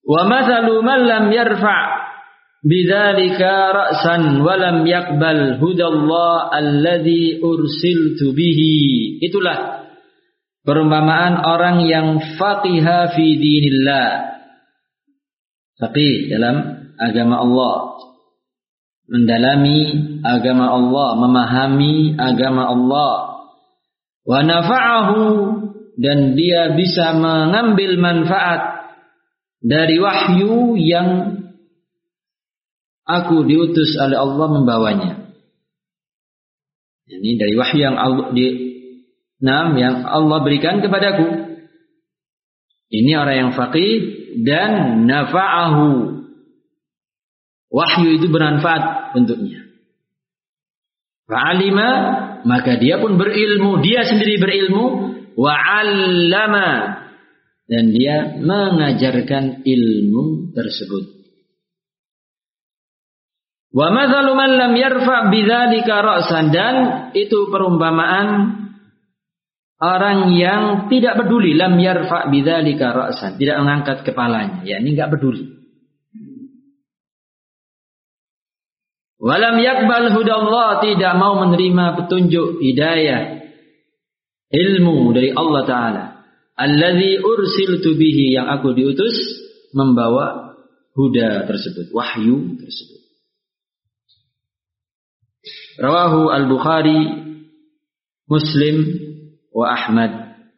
Wa mathalu man lam yarfa' bidzalika ra'san wa lam yaqbal hudallah alladzi ursiltu bihi. Itulah perumpamaan orang yang faqiha fi dinillah. Faqih dalam agama Allah. Mendalami agama Allah, memahami agama Allah. Wa nafa'ahu, dan dia bisa mengambil manfaat dari wahyu yang aku diutus oleh Allah membawanya. Ini dari wahyu yang Allah berikan kepadaku. Ini orang yang faqih dan nafa'ahu. Wahyu itu bermanfaat untuknya. Fa'alima, maka dia pun berilmu, dia sendiri berilmu. Wa'allama, dan dia mengajarkan ilmu tersebut. Wa mathalu man lam yarfa' bidzalika ra'san, dan itu perumpamaan orang yang tidak peduli, lam yarfa' bidzalika ra'san, tidak mengangkat kepalanya, yakni enggak peduli. Walam yakbal hudallah, tidak mau menerima petunjuk hidayah ilmu dari Allah Ta'ala. Alladzi ursiltu bihi, yang aku diutus membawa huda tersebut, wahyu tersebut. Rawahu al-Bukhari, Muslim wa Ahmad.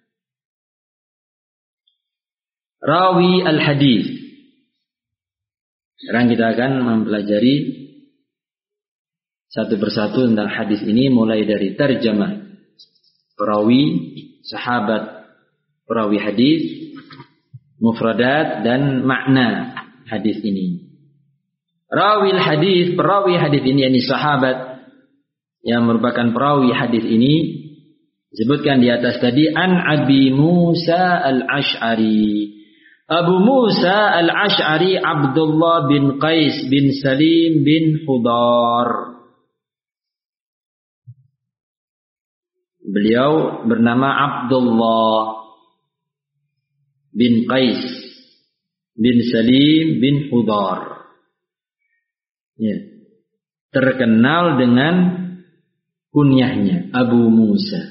Rawi al-hadis. Sekarang kita akan mempelajari satu persatu tentang hadis ini, mulai dari tarjamah perawi, sahabat perawi hadis, mufradat dan makna hadis ini. Rawil hadis, perawi hadis ini, yakni sahabat yang merupakan perawi hadis ini, disebutkan di atas tadi, an Abi Musa al-Ash'ari. Abu Musa al-Ash'ari Abdullah bin Qais bin Salim bin Hudar. Beliau bernama Abdullah bin Qais bin Salim bin Hudar. Ya. Terkenal dengan kunyahnya Abu Musa.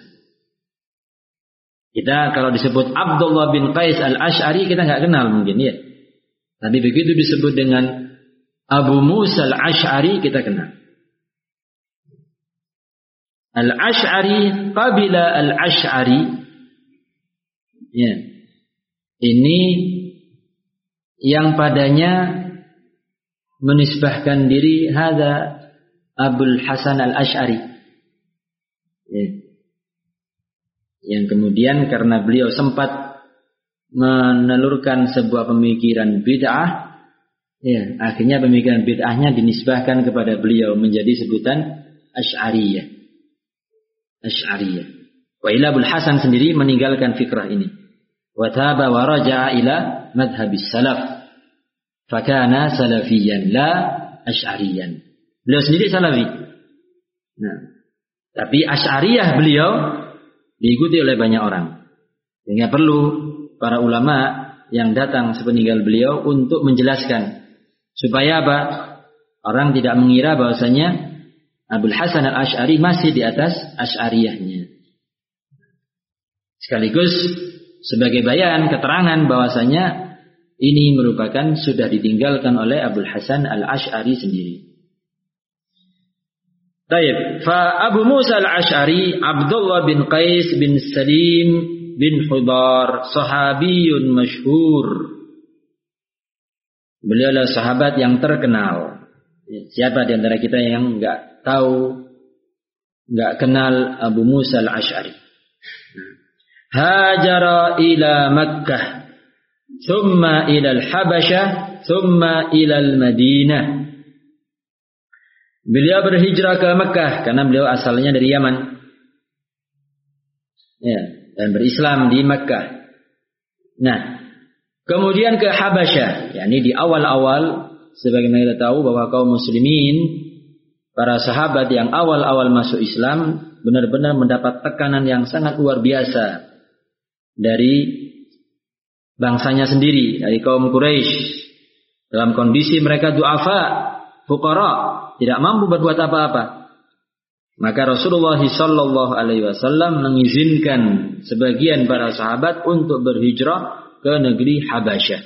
Kita kalau disebut Abdullah bin Qais al-Ash'ari kita nggak kenal mungkin, ya. Tapi begitu disebut dengan Abu Musa al-Ash'ari kita kenal. Al-Ash'ari, qabila al-Ash'ari. Ya. Ini yang padanya menisbahkan diri hadza Abul Hasan al-Ash'ari. Ya. Yang kemudian karena beliau sempat menelurkan sebuah pemikiran bid'ah, ya, akhirnya pemikiran bid'ahnya dinisbahkan kepada beliau menjadi sebutan Asy'ariyah. Asy'ariyah. Wa ila Abul Hasan sendiri meninggalkan fikrah ini. Wa taba wa raja'a ila madhhabis salaf. Fakana salafiyan la asy'ariyan. Beliau sendiri salafi. Nah, tapi Asy'ariyah beliau diikuti oleh banyak orang. Sehingga perlu para ulama yang datang sepeninggal beliau untuk menjelaskan supaya apa? Orang tidak mengira bahwasanya Abul Hasan al-Ash'ari masih di atas Asy'ariyahnya. Sekaligus sebagai bayan keterangan bahwasanya ini merupakan sudah ditinggalkan oleh Abul Hasan al-Ash'ari sendiri. Baik, fa Abu Musa al-Ash'ari Abdullah bin Qais bin Salim bin Hudar, sahabiyun masyhur. Beliau adalah sahabat yang terkenal. Siapa di antara kita yang enggak tahu, enggak kenal Abu Musa al-Ash'ari? Hajara ila Makkah, thumma ila al-Habasyah, thumma ila al-Madinah. Beliau berhijrah ke Mekah karena beliau asalnya dari Yaman. Ya, dan berislam di Mekah. Nah, kemudian ke Habasyah, yakni di awal-awal, sebagaimana kita tahu bahwa kaum muslimin, para sahabat yang awal-awal masuk Islam benar-benar mendapat tekanan yang sangat luar biasa dari bangsanya sendiri, dari kaum Quraisy. dalam kondisi mereka du'afa, fuqara, tidak mampu berbuat apa-apa. Maka Rasulullah sallallahu alaihi wasallam mengizinkan sebagian para sahabat untuk berhijrah ke negeri Habasyah.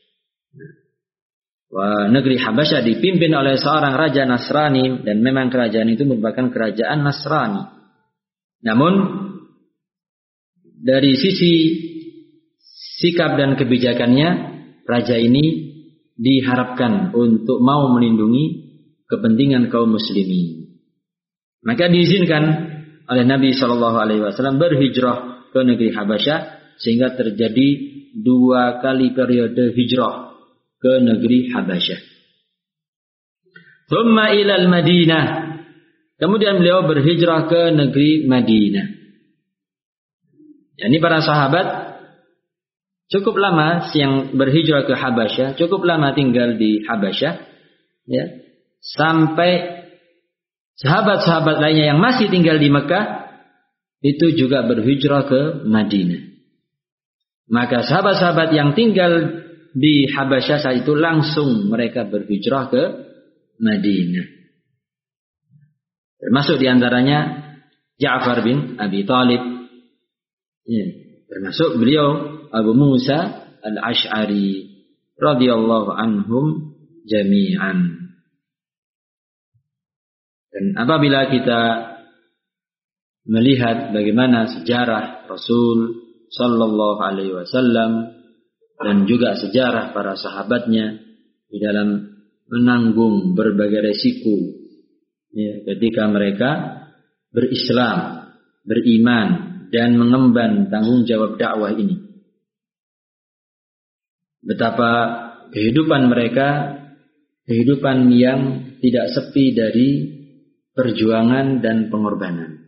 Negeri Habasyah dipimpin oleh seorang raja Nasrani, dan memang kerajaan itu merupakan kerajaan Nasrani. Namun dari sisi sikap dan kebijakannya, raja ini diharapkan untuk mau melindungi kepentingan kaum muslimin. Maka diizinkan oleh Nabi sallallahu alaihi wasallam berhijrah ke negeri Habasyah, sehingga terjadi 2 kali periode hijrah ke negeri Habasyah. Thumma ilal Madinah. Kemudian beliau berhijrah ke negeri Madinah. Ini para sahabat cukup lama yang berhijrah ke Habasyah, cukup lama tinggal di Habasyah, ya, sampai sahabat-sahabat lainnya yang masih tinggal di Mekah itu juga berhijrah ke Madinah. Maka sahabat-sahabat yang tinggal di Habasyah saat itu langsung mereka berhijrah ke Madinah. Termasuk diantaranya Ja'far bin Abi Thalib, ya, termasuk beliau Abu Musa al-Ash'ari radhiyallahu anhum jami'an. Dan apabila kita melihat bagaimana sejarah Rasul sallallahu alaihi wasallam dan juga sejarah para sahabatnya di dalam menanggung berbagai resiko, ya, ketika mereka berislam, beriman dan mengemban tanggung jawab dakwah ini. Betapa kehidupan mereka kehidupan yang tidak sepi dari perjuangan dan pengorbanan.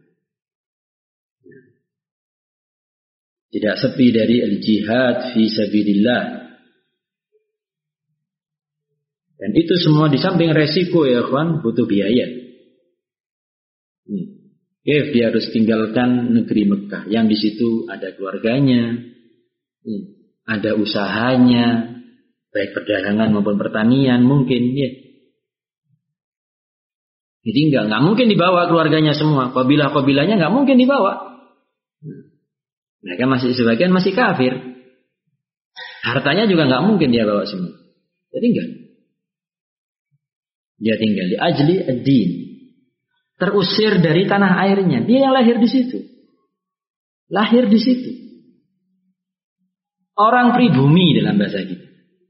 Tidak sepi dari al-jihad fi sabilillah. Dan itu semua di samping resiko, ya kawan, butuh biaya. Dia harus tinggalkan negeri Mekah yang di situ ada keluarganya, ada usahanya, baik perdagangan maupun pertanian mungkin, ya. Jadi nggak mungkin dibawa keluarganya semua, kabilah-kabilahnya nggak mungkin dibawa. Mereka sebagian masih kafir, hartanya juga nggak mungkin dia bawa semua. Jadi enggak. Dia tinggal di ajli ad-din, terusir dari tanah airnya. Dia yang lahir di situ, lahir di situ. Orang pribumi dalam bahasa kita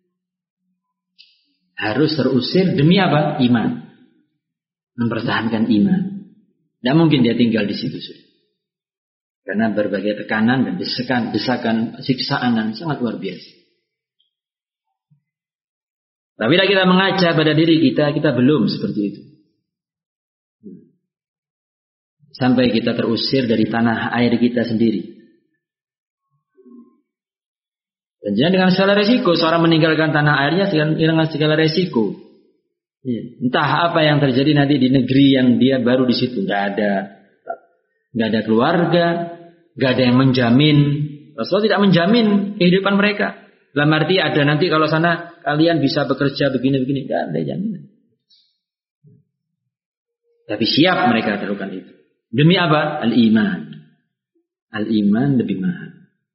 harus terusir demi apa? Iman, mempertahankan iman. Tidak mungkin dia tinggal di situ. Karena berbagai tekanan dan desakan, siksaan yang sangat luar biasa. Tapi bila kita mengaca pada diri kita, kita belum seperti itu. Sampai kita terusir dari tanah air kita sendiri. Dan jangan dengan segala resiko, seorang meninggalkan tanah airnya dengan segala resiko. Entah apa yang terjadi nanti di negeri yang dia baru di situ. Nggak ada keluarga, nggak ada yang menjamin. Rasulullah tidak menjamin kehidupan mereka. Dalam arti ada nanti kalau sana kalian bisa bekerja begini-begini, nggak ada jaminan. Tapi siap mereka lakukan itu. Demi apa? Al-iman. Al-iman lebih mahal.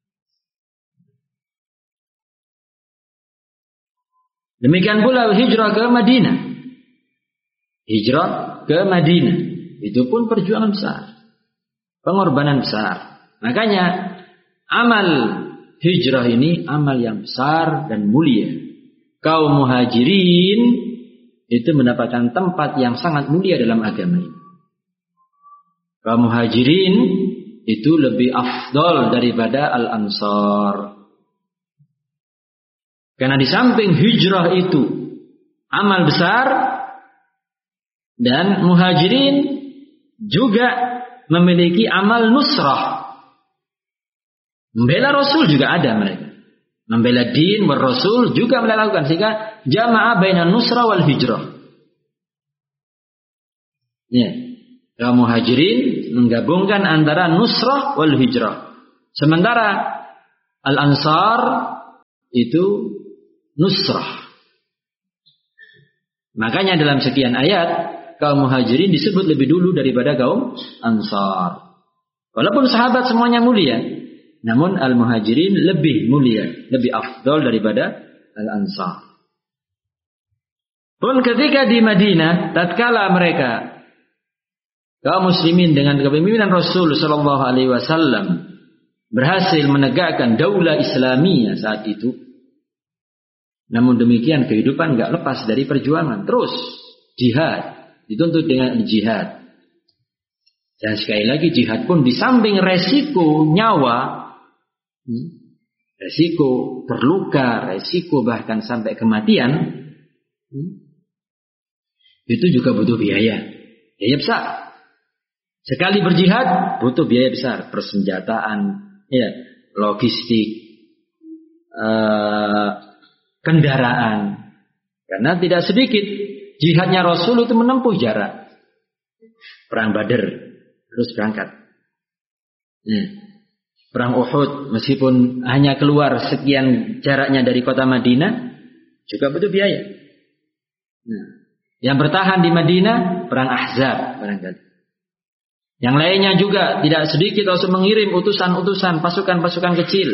Demikian pula hijrah ke Madinah. Hijrah ke Madinah. Itu pun perjuangan besar. Pengorbanan besar. Makanya amal hijrah ini amal yang besar dan mulia. Kaum muhajirin itu mendapatkan tempat yang sangat mulia dalam agama ini. Kaum muhajirin itu lebih afdal daripada al-ansar. Karena di samping hijrah itu amal besar, dan muhajirin juga memiliki amal nusrah. Membela Rasul juga ada mereka. Membela din Rasul juga mereka lakukan. Sehingga jamaah bainan nusrah wal hijrah. Ya. Kaum muhajirin menggabungkan antara nusrah wal hijrah. Sementara al-ansar itu nusrah. Makanya dalam sekian ayat kaum muhajirin disebut lebih dulu daripada kaum ansar. Walaupun sahabat semuanya mulia, namun al-muhajirin lebih mulia, lebih afdal daripada al-ansar. Pun ketika di Madinah, tatkala mereka kaum muslimin dengan kepemimpinan Rasul sallallahu alaihi wasallam berhasil menegakkan daulah Islamiyah saat itu. Namun demikian kehidupan enggak lepas dari perjuangan, terus jihad, dituntut dengan jihad. Dan sekali lagi jihad pun di samping resiko nyawa, resiko terluka, resiko bahkan sampai kematian, itu juga butuh biaya. Biaya besar. Sekali berjihad butuh biaya besar, persenjataan, ya, logistik, kendaraan. Karena tidak sedikit jihadnya Rasul itu menempuh jarak. Perang Badar terus berangkat. Perang Uhud meskipun hanya keluar sekian jaraknya dari kota Madinah juga butuh biaya. Yang bertahan di Madinah perang Ahzab barangkali. Yang lainnya juga tidak sedikit Rasul mengirim utusan-utusan, pasukan-pasukan kecil.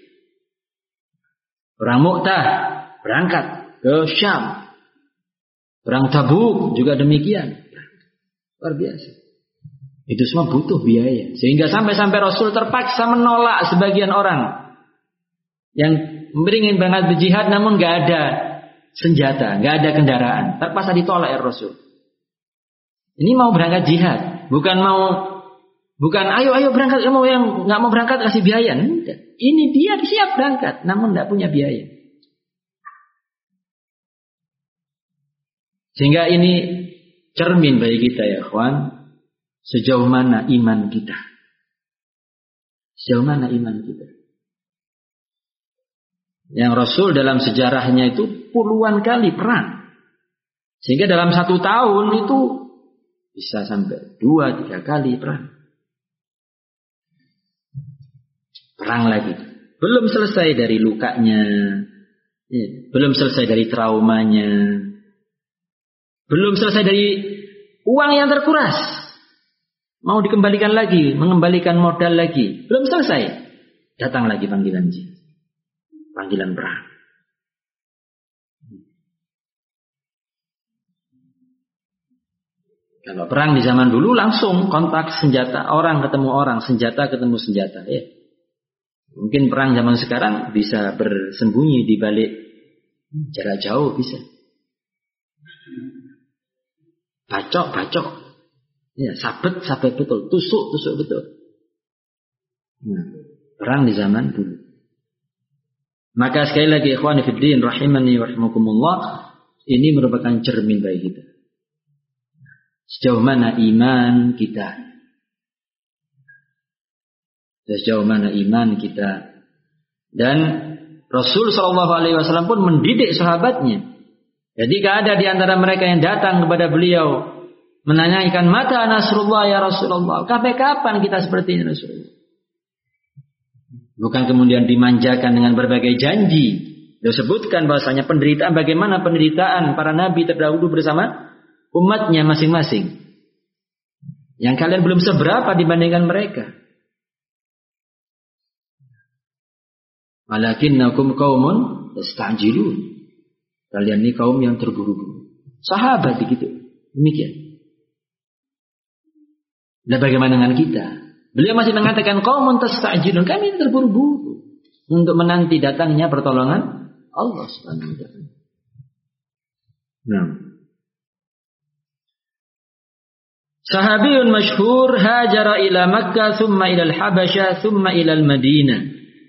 Perang Mu'tah berangkat ke Syam. Perang Tabuk juga demikian. Luar biasa. Itu semua butuh biaya. Sehingga sampai-sampai Rasul terpaksa menolak sebagian orang yang ingin berangkat berjihad namun gak ada senjata, gak ada kendaraan. Terpaksa ditolak ya Rasul. Ini mau berangkat jihad, bukan ayo berangkat, kamu yang nggak mau berangkat kasih biaya. Enggak. Ini dia siap berangkat, namun nggak punya biaya. Sehingga ini cermin bagi kita ya kawan, sejauh mana iman kita, sejauh mana iman kita. Yang Rasul dalam sejarahnya itu puluhan kali perang, sehingga dalam 1 tahun itu bisa sampai 2-3 kali perang. Perang lagi. Belum selesai dari lukanya. Belum selesai dari traumanya. Belum selesai dari uang yang terkuras. Mau dikembalikan lagi. Mengembalikan modal lagi. Belum selesai. Datang lagi panggilan jihad. Panggilan perang. Kalau perang di zaman dulu langsung kontak senjata, orang ketemu orang, senjata ketemu senjata. Ya. Mungkin perang zaman sekarang bisa bersembunyi di balik jarak jauh bisa. Bacok. Ya, sabet betul, tusuk betul. Nah, perang di zaman dulu. Maka sekali lagi ikhwani fiddin rahimani wa rahimakumullah, ini merupakan cermin bagi kita. Sejauh mana iman kita. Sejauh mana iman kita. Dan Rasul SAW pun mendidik sahabatnya. Jadi ada di antara mereka yang datang kepada beliau menanyakan, mata nasrullah ya Rasulullah. Sampai kapan kita seperti ini Rasulullah? Bukan kemudian dimanjakan dengan berbagai janji. Disebutkan bahasanya penderitaan, bagaimana penderitaan para nabi terdahulu bersama umatnya masing-masing. Yang kalian belum seberapa dibandingkan mereka. Walakinnakum qaumun tastajilun. Kalian ini kaum yang terburu-buru. Sahabat begitu. Demikian. Dan bagaimana dengan kita? Beliau masih mengatakan qaumun tastajilun. Kami terburu-buru untuk menanti datangnya pertolongan Allah Subhanahu wa taala. Nah. Sahabiyun masyhur hajara ila Makkah thumma ila al-Habasyah thumma ila al-Madinah.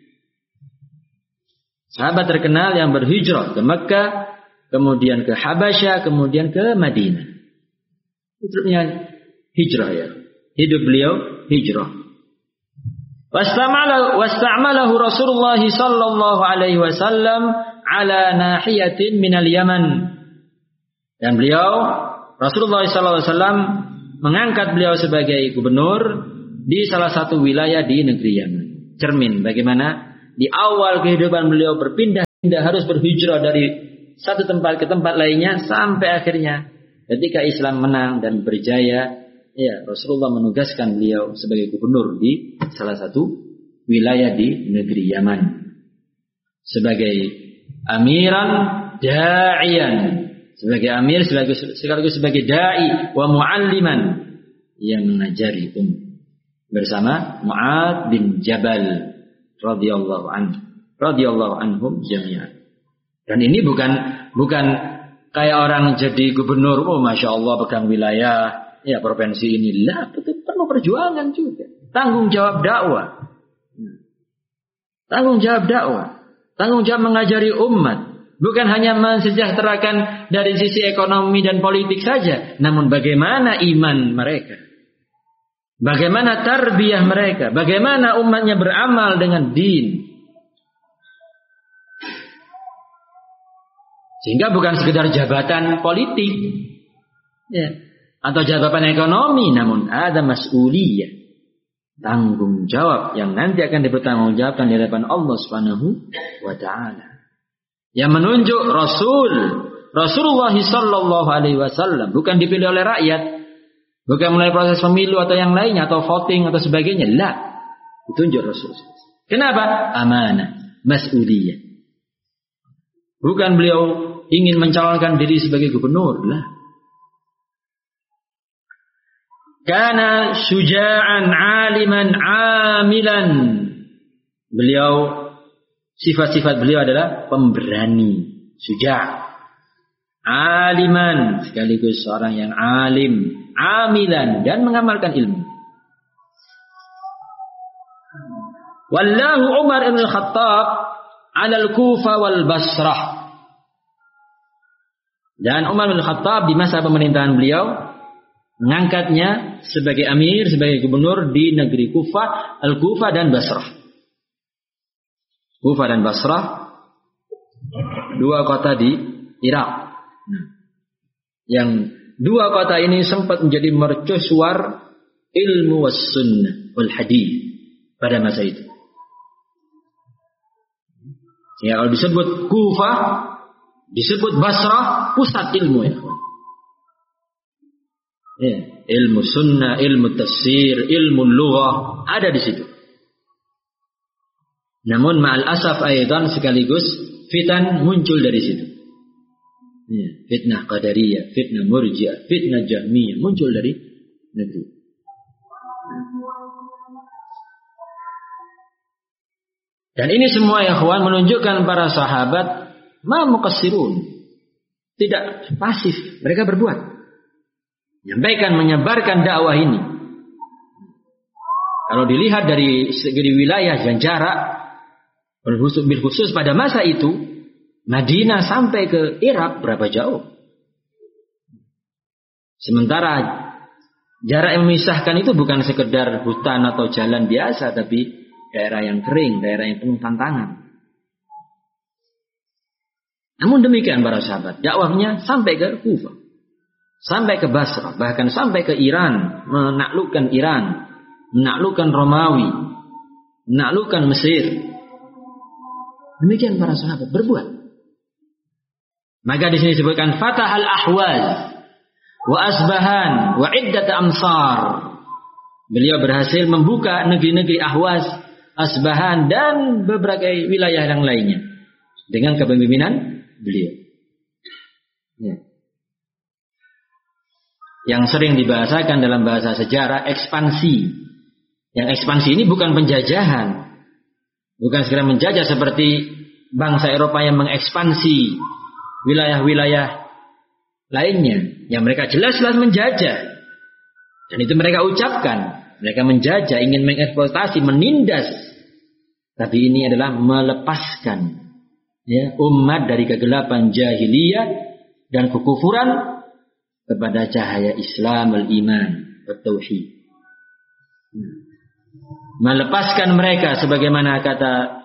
Sahabat terkenal yang berhijrah ke Makkah, kemudian ke Habasyah, kemudian ke Madinah. Hidupnya hijrah ya. Hidup beliau hijrah. Wasta'malahu Rasulullah sallallahu alaihi wasallam ala nahiyatin minal Yaman. Dan beliau Rasulullah sallallahu alaihi wasallam mengangkat beliau sebagai gubernur di salah satu wilayah di negeri Yaman. Cermin bagaimana di awal kehidupan beliau berpindah-pindah harus berhijrah dari satu tempat ke tempat lainnya sampai akhirnya ketika Islam menang dan berjaya, ya Rasulullah menugaskan beliau sebagai gubernur di salah satu wilayah di negeri Yaman sebagai amiran da'iyan, sebagai amir sekaligus sebagai dai wa mualliman yang mengajari bersama Mu'adz bin Jabal radhiyallahu anhum jami'an. Dan ini bukan kayak orang jadi gubernur, oh masya Allah pegang wilayah ya provinsi ini, lah penuh perjuangan juga, tanggung jawab dakwah, tanggung jawab mengajari umat, bukan hanya mensejahterakan dari sisi ekonomi dan politik saja, namun bagaimana iman mereka, bagaimana tarbiyah mereka, bagaimana umatnya beramal dengan din. Sehingga bukan sekedar jabatan politik ya, atau jabatan ekonomi, namun ada mas'uliyah, tanggung jawab yang nanti akan dipertanggungjawabkan di hadapan Allah Subhanahu wa taala. Yang menunjuk Rasulullah sallallahu alaihi wasallam, bukan dipilih oleh rakyat, bukan melalui proses pemilu atau yang lainnya atau voting atau sebagainya, lah. Ditunjuk Rasul. Kenapa? Amanah, mas'uliyah. Bukan beliau ingin mencalonkan diri sebagai gubernur, lah. Kana syuja'an 'aliman 'amilan. Beliau, sifat-sifat beliau adalah pemberani, syuja', 'aliman, sekaligus seorang yang alim, 'amilan, dan mengamalkan ilmu. Wallahu Umar ibn al-Khattab 'ala al-Kufah wal Basrah. Dan Umar bin Khattab di masa pemerintahan beliau mengangkatnya sebagai amir, sebagai gubernur di negeri Kufah, Al-Kufah dan Basrah. Kufah dan Basrah, dua kota di Irak. Yang dua kota ini sempat menjadi mercusuar ilmu was sunnah wal hadis pada masa itu. Ya, kalau disebut Kufah, disebut Basrah, pusat ilmu ya. Ya, ilmu sunnah, ilmu tafsir, ilmu lughah ada di situ. Namun ma'al asaf aidan sekaligus fitan muncul dari situ. Ya, fitnah qadariyah, fitnah murji'ah, fitnah jahmiyah muncul dari negeri. Dan ini semua ya ikhwan menunjukkan para sahabat ma muqassirun, tidak pasif, mereka berbuat, menyampaikan, menyebarkan dakwah ini. Kalau dilihat dari segi wilayah dan jarak, bil khusus pada masa itu Madinah sampai ke Irak berapa jauh? Sementara jarak yang memisahkan itu bukan sekedar hutan atau jalan biasa, tapi daerah yang kering, daerah yang penuh tantangan. Namun demikian para sahabat, dakwahnya sampai ke Kufah, sampai ke Basrah, bahkan sampai ke Iran, menaklukkan Iran, menaklukkan Romawi, menaklukkan Mesir. Demikian para sahabat berbuat. Maka di sini disebutkan Fatahal Ahwaz wa Asbahan wa iddat amsar. Beliau berhasil membuka negeri-negeri Ahwaz, Asbahan dan beberapa wilayah yang lainnya dengan kepemimpinan beliau. Ya. Yang sering dibahasakan dalam bahasa sejarah ekspansi. Yang ekspansi ini bukan penjajahan, bukan sekedar menjajah seperti bangsa Eropa yang mengekspansi wilayah-wilayah lainnya, yang mereka jelas-jelas menjajah. Dan itu mereka ucapkan, mereka menjajah, ingin mengeksploitasi, menindas. Tapi ini adalah melepaskan ya, umat dari kegelapan jahiliyah dan kekufuran kepada cahaya Islam, al-iman, at-tauhid. Melepaskan mereka sebagaimana kata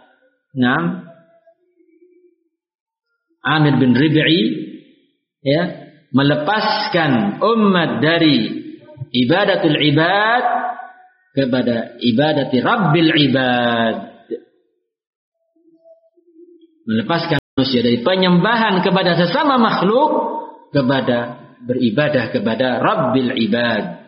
Amir bin Rib'i, ya, melepaskan umat dari ibadatul ibad kepada ibadati rabbil ibad. Melepaskan manusia dari penyembahan kepada sesama makhluk kepada beribadah kepada Rabbil Ibad.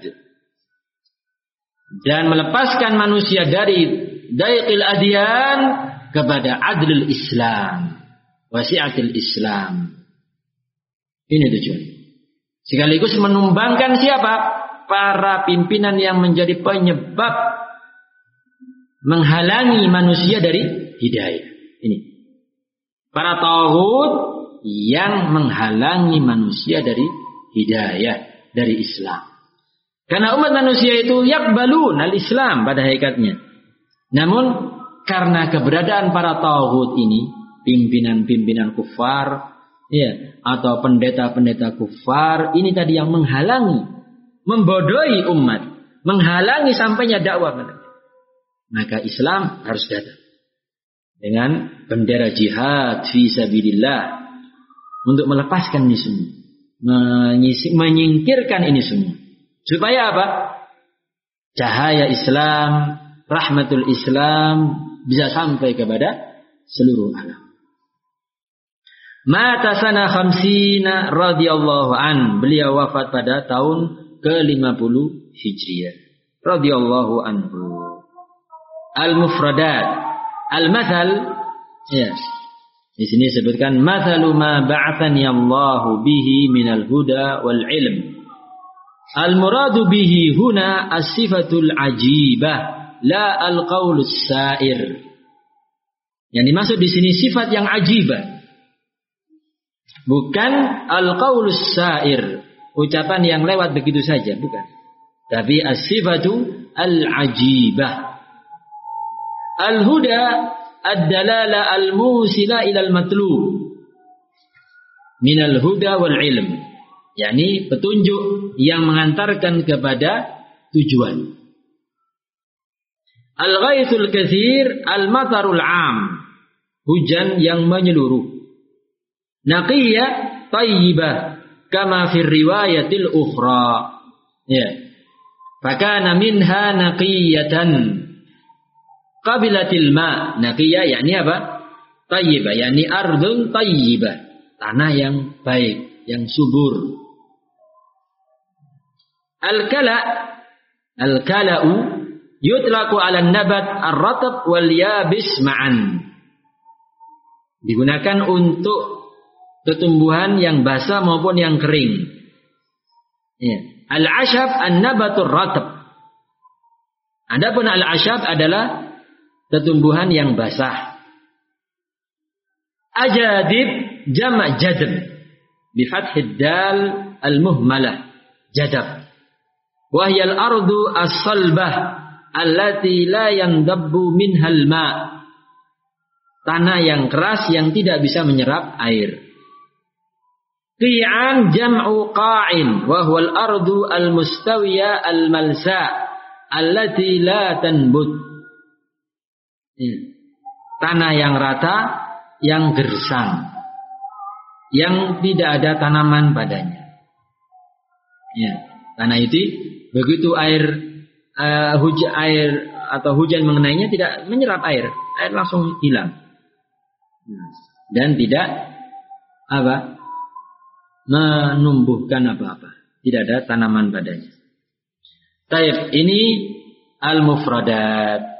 Dan melepaskan manusia dari daiqil adyan kepada adlul Islam, wasi'atil Islam. Ini tujuan. Sekaligus menumbangkan siapa? Para pimpinan yang menjadi penyebab menghalangi manusia dari hidayah. Ini. Para taghut yang menghalangi manusia dari hidayah, dari Islam. Karena umat manusia itu yaqbalun al-Islam pada hakikatnya. Namun karena keberadaan para taghut ini, pimpinan-pimpinan kufar, ya, atau pendeta-pendeta kufar, ini tadi yang menghalangi, membodohi umat, menghalangi sampainya dakwah. Maka Islam harus datang dengan bendera jihad fi sabilillah untuk melepaskan ini semua, menyingkirkan ini semua. Supaya apa? Cahaya Islam, rahmatul Islam bisa sampai kepada seluruh alam. Mata sana khamsina radhiyallahu an. Beliau wafat pada tahun ke-50 Hijriah. Radhiyallahu anhu. Al-mufradat. Al-mathal. Ya. Di sini disebutkan mathalu ma ba'athani Allahu bihi minal huda wal ilm. Al-muradu bihi huna as-sifatul ajibah la al-qaulus sa'ir. Yang dimaksud di sini sifat yang ajibah. Bukan al-qaulus sa'ir, ucapan yang lewat begitu saja, bukan. Tapi as-sifatu al-ajibah. Al-huda ad-dalala al-musila ila al-matlub. Minal huda wal ilm. yakni petunjuk yang mengantarkan kepada tujuan. Al-ghaithul katsir al-matarul 'am, hujan yang menyeluruh. Naqiyah tayyibah kama fi riwayatil ukhra. Ya. Fakana minha naqiyatan qabilatil ma. Naqiyah yakni apa? Tayyibah yakni ardun tayyibah, tanah yang baik, yang subur. Al-kala'u yutlaqu 'ala an-nabat ar-ratab wal yabis ma'an. Digunakan untuk tumbuhan yang basah maupun yang kering. Ya. Al-ashab an-nabatur ratab. Adapun al-ashab adalah tumbuhan yang basah. Ajadib jama' jadab bi fathid dal al-muhmalah, jadab. Wa hiya al-ardu as-salbah allati la yandabbu minhal ma'. Tanah yang keras yang tidak bisa menyerap air. Qi'an jam'u qa'in wa huwa al-ardu al-mustawiya al-malsa allati la tanbut. Tanah yang rata, yang gersang, yang tidak ada tanaman padanya. Ya, tanah itu begitu air hujan mengenainya tidak menyerap air langsung hilang. Dan tidak menumbuhkan apa-apa, tidak ada tanaman padanya. Taib, ini al-mufradat.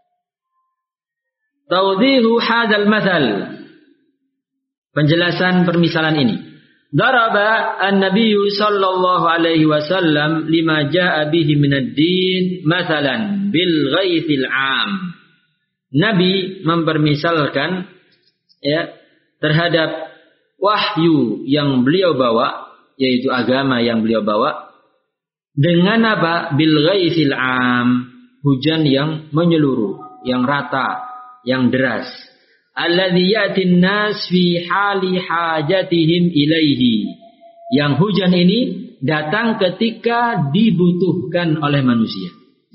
Tawdihu hadzal mathal, penjelasan permisalan ini. Daraba an-nabiy sallallahu alaihi wasallam lima jaa bihi minad din mathalan bil ghaithil 'am. Nabi mempermisalkan ya terhadap wahyu yang beliau bawa, yaitu agama yang beliau bawa, dengan apa? Bil ghaithil 'am, hujan yang menyeluruh, yang rata, yang deras. Alladzi yatin nas fi hali hajatihim ilaihi, yang hujan ini datang ketika dibutuhkan oleh manusia.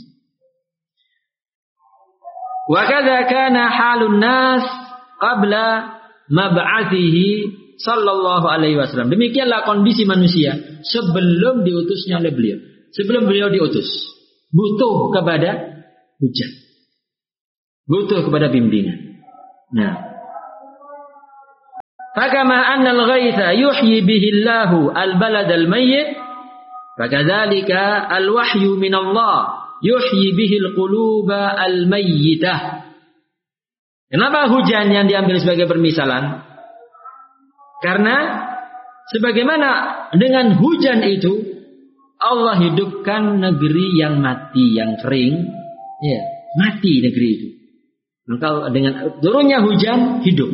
Wa kadza kana halun nas qabla mab'athihi sallallahu alaihi wasallam. Demikianlah kondisi manusia sebelum diutusnya oleh beliau. Sebelum beliau diutus, butuh kepada hujan, butuh kepada bimbingan. Nah, Fakama annal ghaitha yuhyi bihi Allahu al-balad al-mayyit, fakadzalika al-wahyu min Allah yuhyi bihi al-quluba al-mayyitah. Kenapa hujan yang diambil sebagai permisalan? Karena sebagaimana dengan hujan itu Allah hidupkan negeri yang mati, yang kering, ya, mati negeri itu. Maka dengan turunnya hujan hidup.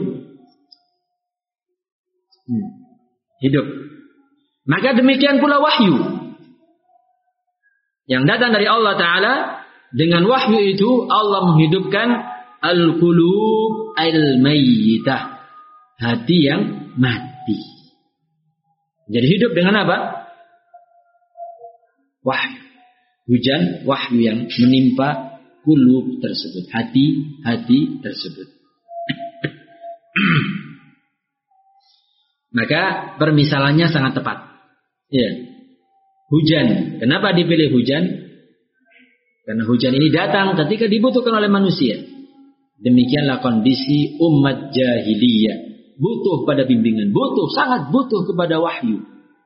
Hidup. Maka demikian pula wahyu yang datang dari Allah Ta'ala. Dengan wahyu itu Allah menghidupkan al-qulub al-mayyitah, hati yang mati. Jadi hidup dengan apa? Wahyu. Hujan, wahyu yang menimpa qulub tersebut, hati tersebut. Maka permisalannya sangat tepat. Ya. Hujan. Kenapa dipilih hujan? Karena hujan ini datang ketika dibutuhkan oleh manusia. Demikianlah kondisi umat jahiliyah. Butuh pada bimbingan. Sangat butuh kepada wahyu.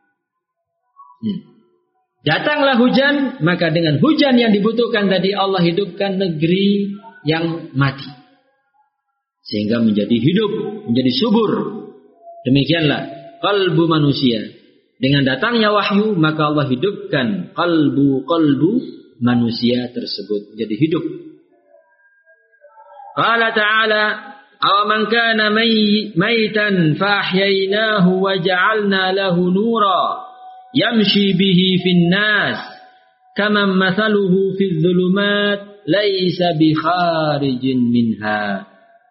Datanglah hujan, maka dengan hujan yang dibutuhkan tadi Allah hidupkan negeri yang mati. Sehingga menjadi hidup, menjadi subur. Demikianlah kalbu manusia. Dengan datangnya wahyu, maka Allah hidupkan kalbu manusia tersebut menjadi hidup. Qala ta'ala, awaman kana maitan fahyainahu wa ja'alna lahu nura yamshi bihi fin nas kaman mathaluhu fil dhulumat laisa bi kharijin minha.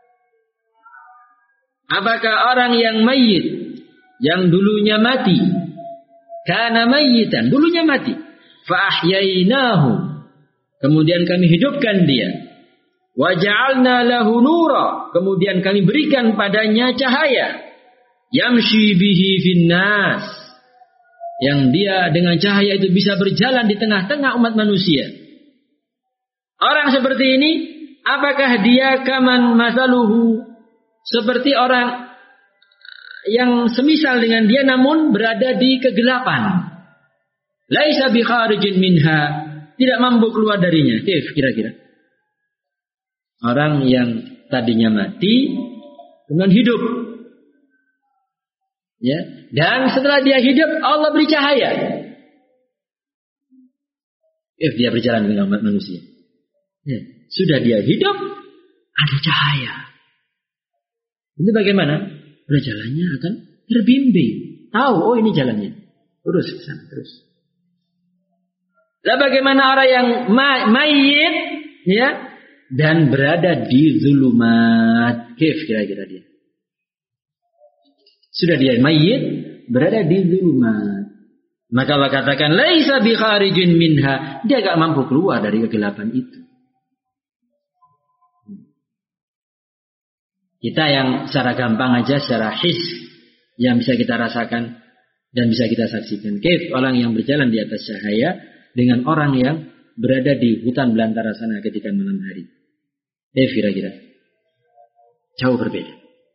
Apakah orang yang mayit, yang dulunya mati, kana mayitan, dulunya mati, fa ahyainahu, kemudian kami hidupkan dia, wa ja'alna lahu nura, kemudian kami berikan padanya cahaya, yamshi bihi finnas, yang dia dengan cahaya itu bisa berjalan di tengah-tengah umat manusia. Orang seperti ini, apakah dia kaman masaluhu, seperti orang yang semisal dengan dia namun berada di kegelapan. Laisa bi kharijin minha, tidak mampu keluar darinya. Kira-kira orang yang tadinya mati kemudian hidup. Ya, dan setelah dia hidup Allah beri cahaya. Dia berjalan dengan umat manusia. Ya, sudah dia hidup ada cahaya. Ini bagaimana? Berjalannya akan terbimbing. Tahu, oh ini jalannya. Terus ke sana, terus. Lah bagaimana orang yang mayit, ya, dan berada di zulumat? Kira-kira dia. Sudah dia mayit, berada di zulumat. Maka Allah katakan, laisa bi kharijin minha. Dia gak mampu keluar dari kegelapan itu. Kita yang secara gampang aja, secara his, yang bisa kita rasakan dan bisa kita saksikan. Orang yang berjalan di atas cahaya dengan orang yang berada di hutan belantara sana ketika malam hari. Kira-kira jauh berbeda.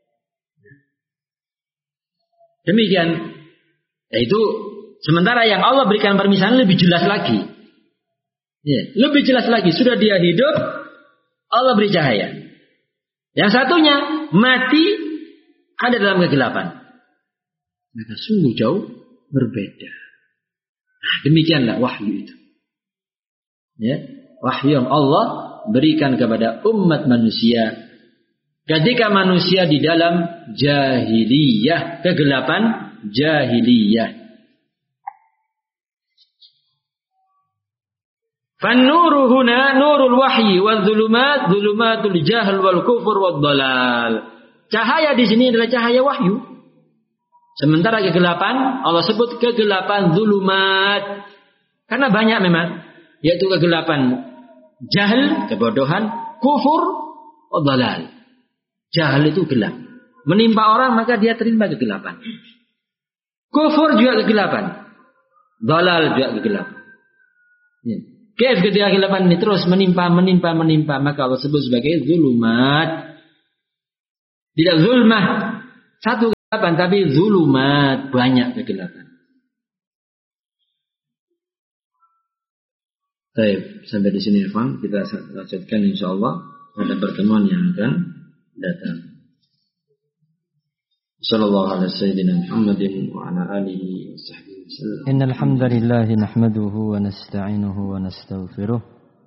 Demikian. Yaitu sementara yang Allah berikan permisalan lebih jelas lagi. Ya, lebih jelas lagi. Sudah dia hidup, Allah beri cahaya. Yang satunya mati ada dalam kegelapan. Maka sungguh jauh berbeda. Nah, demikianlah wahyu itu. Ya, wahyu yang Allah berikan kepada umat manusia ketika manusia di dalam jahiliyah, kegelapan jahiliyah. Fan-nuru huna nurul wahyi wadh-dhulumat dhulumatul jahl wal kufur wad-dhalal. Cahaya di sini adalah cahaya wahyu. Sementara kegelapan Allah sebut kegelapan dhulumat. Karena banyak memang, yaitu kegelapan jahl, kebodohan, kufur wad-dhalal. Jahl itu gelap. Menimpa orang maka dia terima kegelapan. Kufur juga kegelapan. Dhalal juga kegelapan. Ya. Ketika kegelapan ini terus menimpa, maka Allah sebut sebagai zulumat. Tidak zulmah. Satu tapi zulumat, banyak kegelapan. Baik, sampai di sini Irfan, kita lanjutkan insyaallah pada pertemuan yang akan datang. Sallallahu alaihi wasallam Muhammadin wa ala alihi wa sahbihi wasallam. Innal hamdalillah nahmaduhu wa nasta'inuhu wa nastaghfiruh.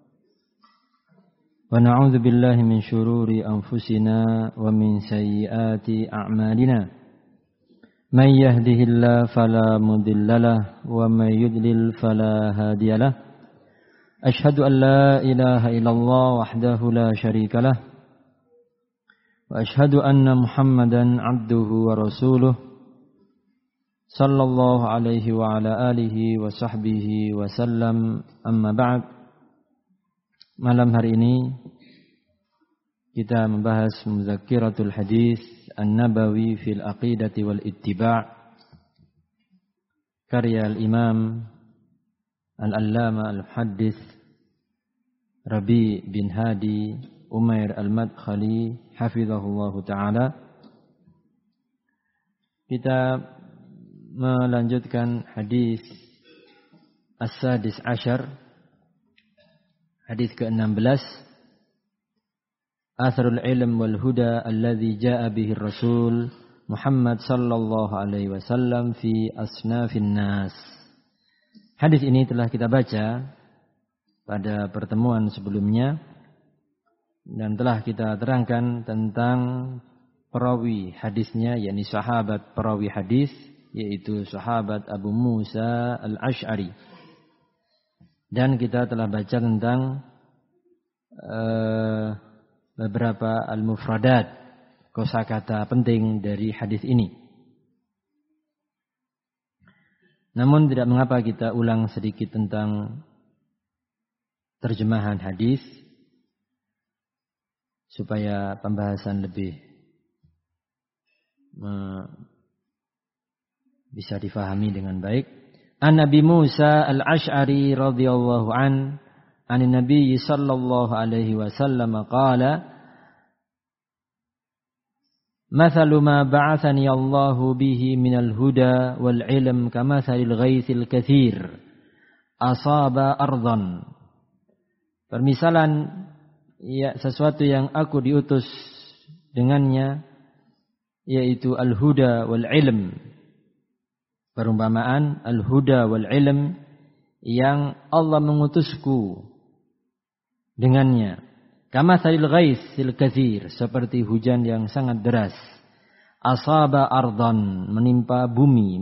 Wa na'udzu billahi min shururi anfusina wa min sayyiati a'malina. Man yahdihillahu fala mudhillalah wa may yudlil fala hadiyalah. Ashhadu an la ilaha illallah wahdahu la syarikalah. وأشهد أن محمدا عبده ورسوله صلى الله عليه وعلى آله وصحبه وسلم أما بعد. Malam hari ini kita membahas Muzakkiratul Hadis An-Nabawi fil Aqidati wal Ittiba' karya Al-Imam Al-Allama Al-Muhaddits Rabi' bin Hadi Umair Al-Madkhali hafizahullahu ta'ala. Kita melanjutkan hadis As-Sadis Asyar, hadis ke-16, Atharul ilm wal huda alladhi ja'a bihi Rasul Muhammad sallallahu alaihi wasallam fi asnafin nas. Hadis ini telah kita baca pada pertemuan sebelumnya dan telah kita terangkan tentang perawi hadisnya, yakni sahabat perawi hadis, yaitu sahabat Abu Musa Al-Asy'ari. Dan kita telah baca tentang beberapa al-mufradat, kosakata penting dari hadis ini. Namun tidak mengapa kita ulang sedikit tentang terjemahan hadis supaya pembahasan lebih bisa difahami dengan baik. An Nabi Musa Al-Asy'ari radhiyallahu an Nabi sallallahu alaihi wasallam qala Mathalu ma ba'athani Allahu bihi minal huda wal ilm kamathalil ghaithil katsir asaba ardan. Permisalan sesuatu yang aku diutus dengannya, yaitu al-huda wal ilm. Perumpamaan al-huda wal ilm yang Allah mengutusku dengannya. Kamathalil ghaithil katsir, seperti hujan yang sangat deras. Asaba ardan, menimpa bumi,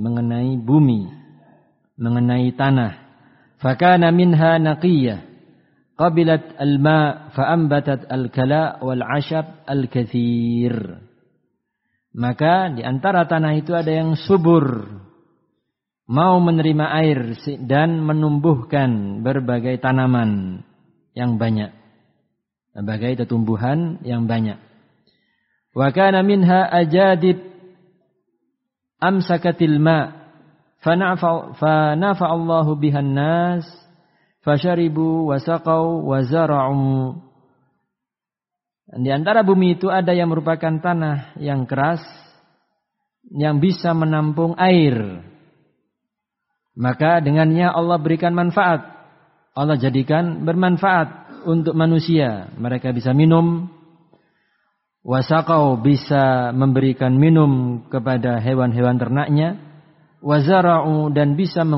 mengenai tanah. Fakana minha naqiyah qabilat al-ma' fa'ambatat al-kala' wal-'ashab al-kathir. Maka di antara tanah itu ada yang subur, mau menerima air dan menumbuhkan berbagai tanaman yang banyak, berbagai tumbuhan yang banyak. Wa kana minha ajadib amsakatil ma' fanafa Allahu bihan nas Fasharibu wasaqau wazara'u. Di antara bumi itu ada yang merupakan tanah yang keras yang bisa menampung air. Maka dengannya Allah berikan manfaat. Allah jadikan bermanfaat untuk manusia. Mereka bisa minum. Wasaqau, bisa memberikan minum kepada hewan-hewan ternaknya. Wazara'u, dan bisa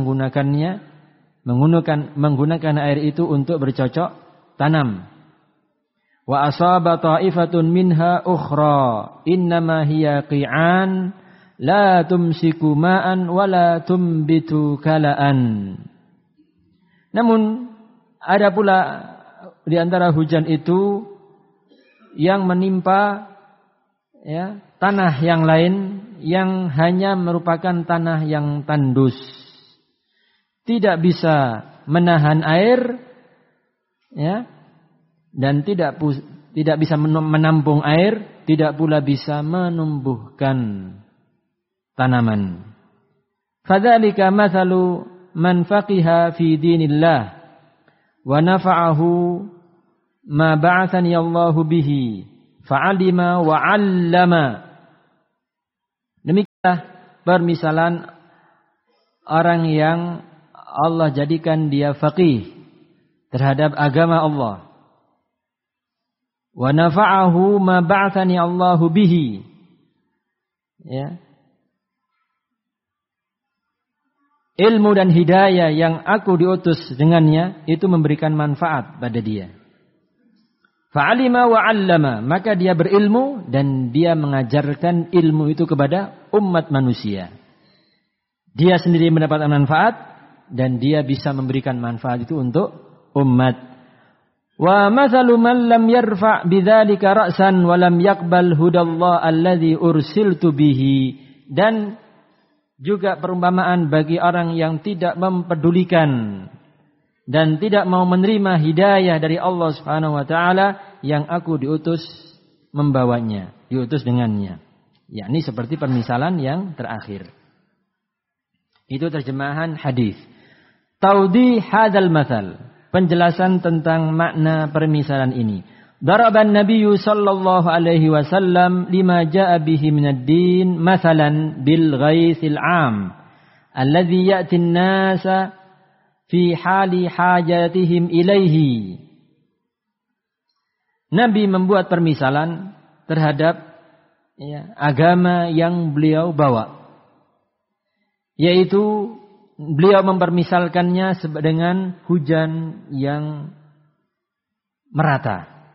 menggunakan air itu untuk bercocok tanam. Wa asaba ta'ifatun minha ukhra innama hiya qi'an la tumsiku ma'an wa la tumbitu kala'an. Namun ada pula di antara hujan itu yang menimpa tanah yang lain yang hanya merupakan tanah yang tandus, tidak bisa menahan air, dan tidak bisa menampung air, tidak pula bisa menumbuhkan tanaman. Fadzalika mathalu man faqiha fi dinillah wa nafa'ahu ma ba'athani Allahu bihi fa'alima wa 'allama. Demikian permisalan orang yang Allah jadikan dia faqih terhadap agama Allah. Wa nafa'ahu ma ba'athani Allahu bihi. Ya. Ilmu dan hidayah yang aku diutus dengannya itu memberikan manfaat pada dia. Fa'alima wa 'allama, maka dia berilmu dan dia mengajarkan ilmu itu kepada umat manusia. Dia sendiri mendapatkan manfaat dan dia bisa memberikan manfaat itu untuk umat. Wa mathalu man lam yarfa' bidzalika ra'san wa lam yaqbal hudallah alladzi ursiltu bihi, dan juga perumpamaan bagi orang yang tidak mempedulikan dan tidak mau menerima hidayah dari Allah Subhanahu wa taala yang aku diutus membawanya, diutus dengannya. Yakni seperti permisalan yang terakhir. Itu terjemahan hadis. Taudi hadzal matsal, penjelasan tentang makna permisalan ini. Daraban Nabiyyu sallallahu alaihi wasallam lima jaa bihi minad din mathalan bil ghaitsil 'am alladhi ya'ti an-nasa fi hali hajatihim ilaihi. Nabi membuat permisalan terhadap agama yang beliau bawa, yaitu beliau mempermisalkannya dengan hujan yang merata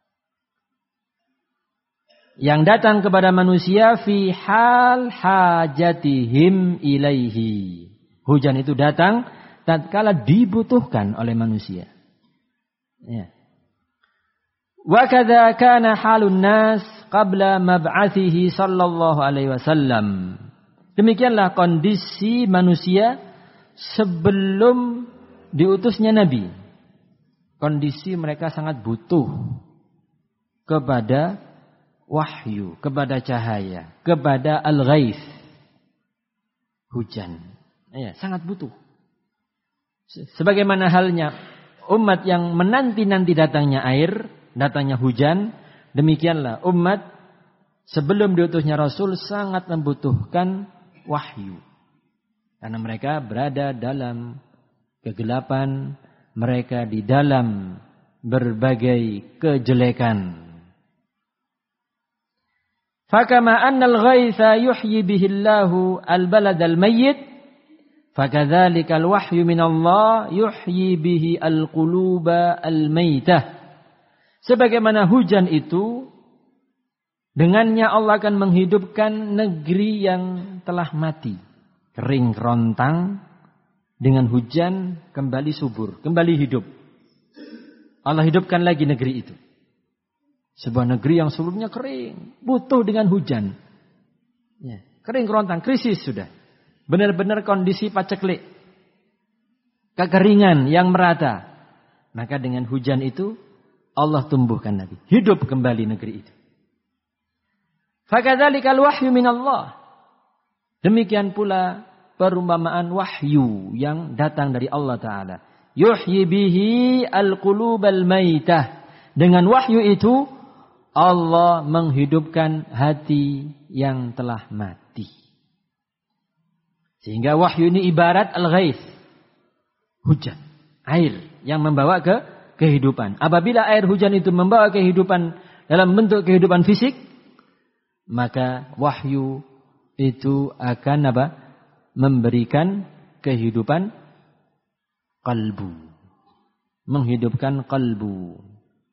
yang datang kepada manusia fi hal hajatihim ilaihi. Hujan itu datang tatkala dibutuhkan oleh manusia. Ya. Wa kadza kana halun nas qabla mab'athihi sallallahu alaihi wasallam. Demikianlah kondisi manusia sebelum diutusnya Nabi. Kondisi mereka sangat butuh kepada wahyu, kepada cahaya, kepada al-ghaith, hujan. Ya, sangat butuh. Sebagaimana halnya umat yang menanti-nanti datangnya air, datangnya hujan, demikianlah umat sebelum diutusnya Rasul sangat membutuhkan wahyu. Karena mereka berada dalam kegelapan, mereka di dalam berbagai kejelekan. Fakama annal ghaitha yuhyi bihillahu al-balad al-mayyit, fakadzalika al-wahyu minallah yuhyi bihi al-quluba al-maytah. Sebagaimana hujan itu dengannya Allah akan menghidupkan negeri yang telah mati, kering kerontang, dengan hujan kembali subur, kembali hidup. Allah hidupkan lagi negeri itu. Sebuah negeri yang sebelumnya kering, butuh dengan hujan. Ya, kering kerontang, krisis sudah. Benar-benar kondisi paceklik. Kekeringan yang merata. Maka dengan hujan itu Allah tumbuhkan lagi. Hidup kembali negeri itu. Fakadzalikal wahyu minallah. Demikian pula perumpamaan wahyu yang datang dari Allah Ta'ala. Yuhyi bihi al-qulubal maitah. Dengan wahyu itu Allah menghidupkan hati yang telah mati. Sehingga wahyu ini ibarat al-ghaith, hujan, air yang membawa kehidupan. Apabila air hujan itu membawa kehidupan dalam bentuk kehidupan fisik, maka wahyu itu akan memberikan kehidupan qalbu, menghidupkan qalbu.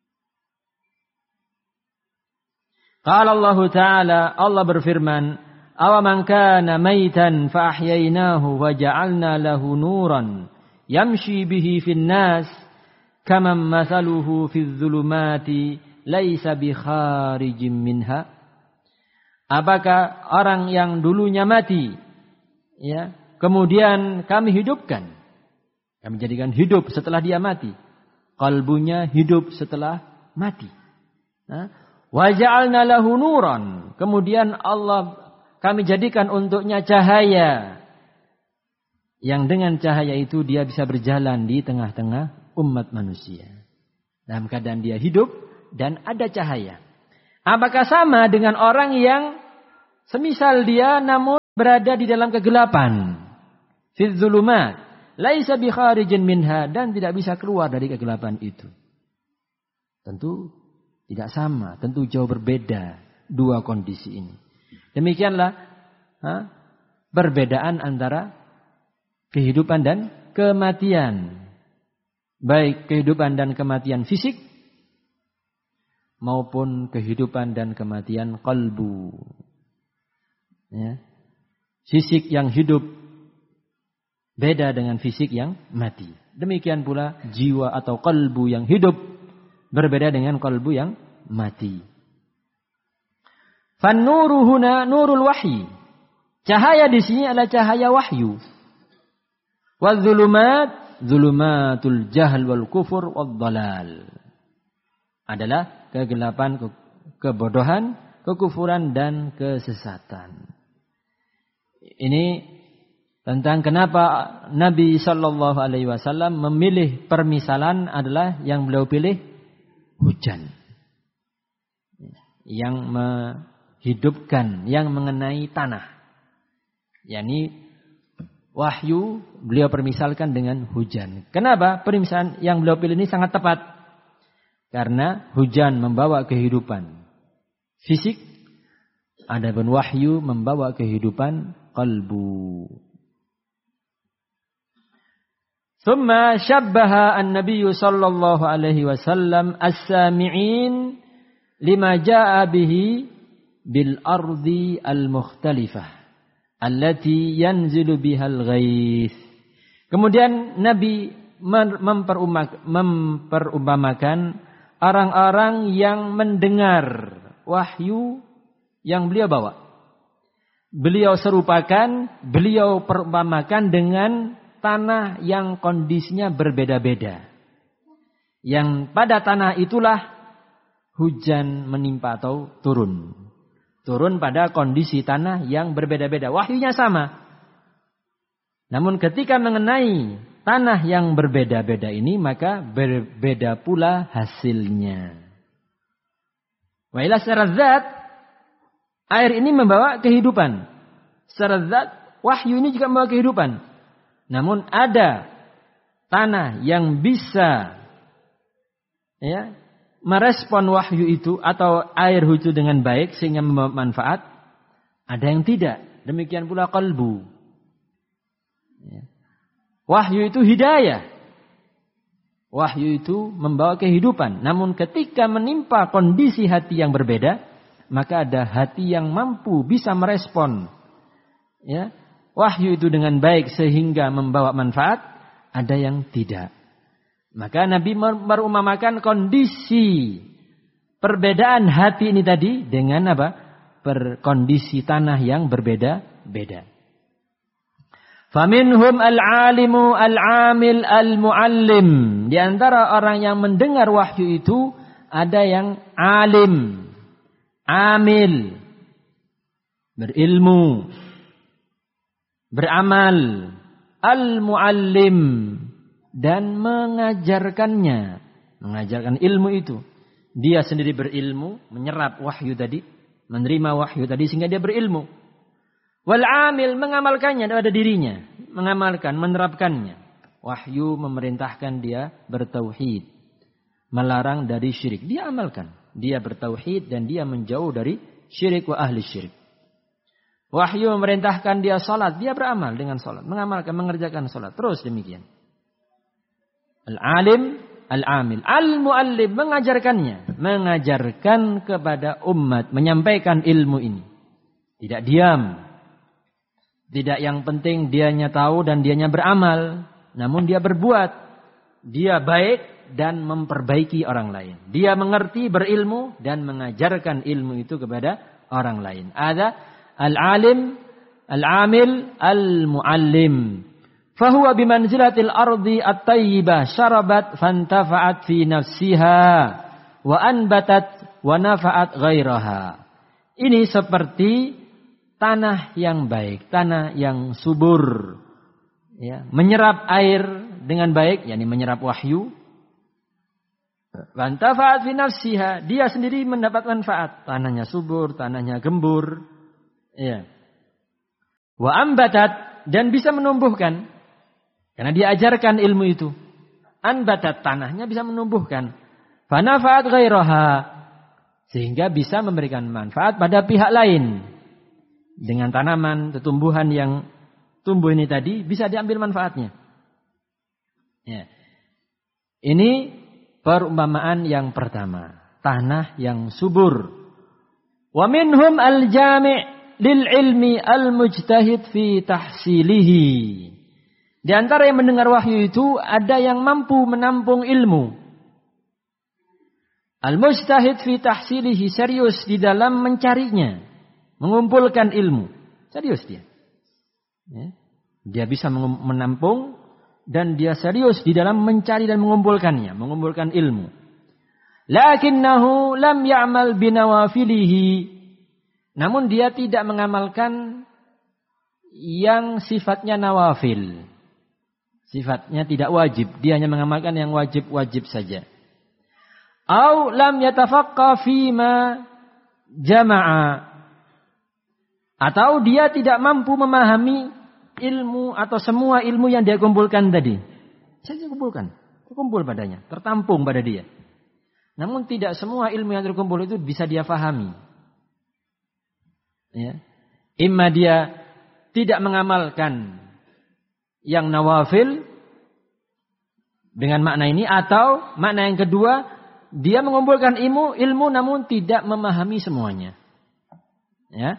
Qala Allah Ta'ala, Allah berfirman, awaman kana maitan fa ahyainahu wa ja'alna lahu nuran yamshi bihi fin nas kaman mathaluhu fidh dhulumati laisa bi kharijim minha. Apakah orang yang dulunya mati, ya, kemudian kami hidupkan, kami jadikan hidup setelah dia mati, kalbunya hidup setelah mati. Wa ja'alna lahu nuran, kemudian Allah kami jadikan untuknya cahaya, yang dengan cahaya itu dia bisa berjalan di tengah-tengah umat manusia dalam keadaan dia hidup dan ada cahaya. Apakah sama dengan orang yang semisal dia namun berada di dalam kegelapan. Fi dzulumat, laisa bi kharijin minha, dan tidak bisa keluar dari kegelapan itu. Tentu tidak sama, tentu jauh berbeda dua kondisi ini. Demikianlah perbedaan antara kehidupan dan kematian. Baik kehidupan dan kematian fisik maupun kehidupan dan kematian qalbu. Ya. Fisik yang hidup beda dengan fisik yang mati. Demikian pula jiwa atau qalbu yang hidup berbeda dengan qalbu yang mati. Fan-nuru huna nurul wahyi. Cahaya di sini adalah cahaya wahyu. Wadz-dzulumat zulumatul jahl wal kufur wad dhalal. Adalah kegelapan, kebodohan, kekufuran dan kesesatan. Ini tentang kenapa Nabi sallallahu alaihi wasallam memilih permisalan adalah yang beliau pilih hujan. Yang menghidupkan, yang mengenai tanah. yakni wahyu beliau permisalkan dengan hujan. Kenapa? Permisalan yang beliau pilih ini sangat tepat. Karena hujan membawa kehidupan fisik, adapun wahyu membawa kehidupan qalbu. Thumma syabbaha an-nabiy sallallahu alaihi wasallam as-sami'in lima jaa bihi bil ardi al-mukhtalifah allati yanzilu bihal ghaith. Kemudian Nabi memperumpamakan orang-orang yang mendengar wahyu yang beliau bawa. Beliau serupakan, beliau perumpamakan dengan tanah yang kondisinya berbeda-beda. Yang pada tanah itulah hujan menimpa atau turun. Turun pada kondisi tanah yang berbeda-beda. Wahyunya sama. Namun ketika mengenai tanah yang berbeda-beda ini, maka berbeda pula hasilnya. Wa ila secara zat, air ini membawa kehidupan. Secara zat, wahyu ini juga membawa kehidupan. Namun ada tanah yang bisa merespon wahyu itu atau air hujan dengan baik sehingga membawa manfaat. Ada yang tidak. Demikian pula qalbu. Wahyu itu hidayah. Wahyu itu membawa kehidupan. Namun ketika menimpa kondisi hati yang berbeda, maka ada hati yang mampu bisa merespon wahyu itu dengan baik sehingga membawa manfaat, ada yang tidak. Maka Nabi merumpamakan kondisi perbedaan hati ini tadi dengan apa? Kondisi tanah yang berbeda-beda. Faminhum al-alimu al-amil al-muallim. Di antara orang yang mendengar wahyu itu ada yang alim, amil, berilmu, beramal, al-muallim, dan mengajarkannya. Mengajarkan ilmu itu. Dia sendiri berilmu, menyerap wahyu tadi, menerima wahyu tadi sehingga dia berilmu. Wal-amil, mengamalkannya pada dirinya. Mengamalkan, menerapkannya. Wahyu memerintahkan dia bertauhid. Melarang dari syirik. Dia amalkan. Dia bertauhid dan dia menjauh dari syirik wa ahli syirik. Wahyu memerintahkan dia salat, dia beramal dengan salat, mengamalkan, mengerjakan salat. Terus demikian. Al-alim, al-amil, al-muallim, mengajarkannya, mengajarkan kepada umat, menyampaikan ilmu ini. Tidak diam. Tidak yang penting dianya tahu dan dianya beramal, namun dia berbuat. Dia baik dan memperbaiki orang lain. Dia mengerti, berilmu dan mengajarkan ilmu itu kepada orang lain. Ada al-alim, al-amil, al-muallim. Fahuwa bimanzilatil ardi at-tayyibah syarabat fantafa'at fi nafsiha wa anbatat wa nafa'at ghairaha. Ini seperti tanah yang baik, tanah yang subur. Menyerap air dengan baik, yakni menyerap wahyu. Fantafa'at fi nafsiha, dia sendiri mendapat manfaat. Tanahnya subur, tanahnya gembur. Wa ambatat, dan bisa menumbuhkan. Karena dia ajarkan ilmu itu. Ambatat, tanahnya bisa menumbuhkan. Fanafa'at ghairaha, sehingga bisa memberikan manfaat pada pihak lain. Dengan tanaman, tumbuhan yang tumbuh ini tadi bisa diambil manfaatnya. Ya. Ini perumpamaan yang pertama, tanah yang subur. Wa minhum al-jami' lil ilmi al-mujtahid fi tahsilihi. Di antara yang mendengar wahyu itu ada yang mampu menampung ilmu. Al-mujtahid fi tahsilihi, serius di dalam mencarinya, mengumpulkan ilmu. Serius dia. Ya. Dia bisa menampung dan dia serius di dalam mencari dan mengumpulkannya, mengumpulkan ilmu. Lakinnahu lam ya'mal binawafilihi. Namun dia tidak mengamalkan yang sifatnya nawafil. Sifatnya tidak wajib, dia hanya mengamalkan yang wajib-wajib saja. Au lam yatafaqqa fima jama'a. Atau dia tidak mampu memahami ilmu atau semua ilmu yang dia kumpulkan tadi. Saya kumpulkan, terkumpul padanya, tertampung pada dia. Namun tidak semua ilmu yang terkumpul itu bisa dia fahami. Ya. Imma dia tidak mengamalkan yang nawafil dengan makna ini, atau makna yang kedua, dia mengumpulkan ilmu namun tidak memahami semuanya. Ya.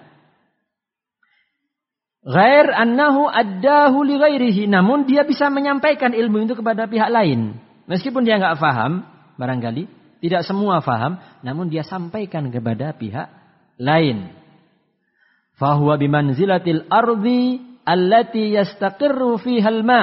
Ghair annahu addahu li ghairihi, namun dia bisa menyampaikan ilmu itu kepada pihak lain. Meskipun dia enggak paham, barangkali tidak semua paham, namun dia sampaikan kepada pihak lain. Fahuwa bimanzilatil ardi allati yastaqirru fiha al-ma.